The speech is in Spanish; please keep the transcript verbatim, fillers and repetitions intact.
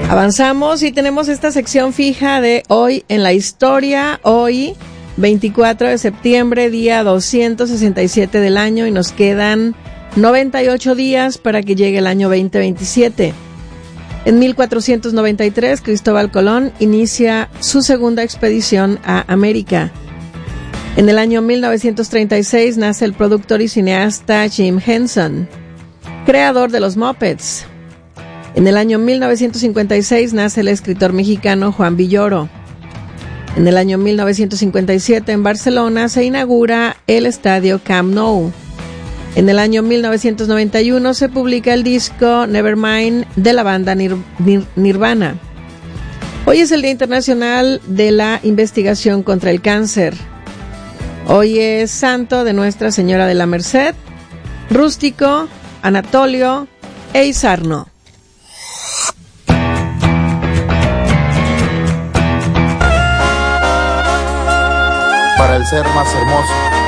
Avanzamos y tenemos esta sección fija de hoy en la historia, hoy veinticuatro de septiembre, día doscientos sesenta y siete del año, y nos quedan noventa y ocho días para que llegue el año veinte veintisiete. En mil cuatrocientos noventa y tres, Cristóbal Colón inicia su segunda expedición a América. En el año mil novecientos treinta y seis nace el productor y cineasta Jim Henson, creador de los Muppets. En el año mil novecientos cincuenta y seis nace el escritor mexicano Juan Villoro. En el año mil novecientos cincuenta y siete, en Barcelona, se inaugura el estadio Camp Nou. En el año mil novecientos noventa y uno se publica el disco Nevermind de la banda Nir- Nir- Nirvana. Hoy es el Día Internacional de la Investigación contra el Cáncer. Hoy es santo de Nuestra Señora de la Merced, Rústico, Anatolio e Isarno. Para el ser más hermoso,